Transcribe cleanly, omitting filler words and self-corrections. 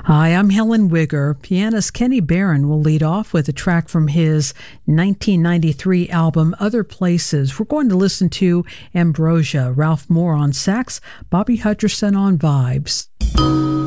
Hi, I'm Helen Wigger. Pianist Kenny Barron will lead off with a track from his 1993 album, Other Places. We're going to listen to Ambrosia, Ralph Moore on sax, Bobby Hutcherson on vibes.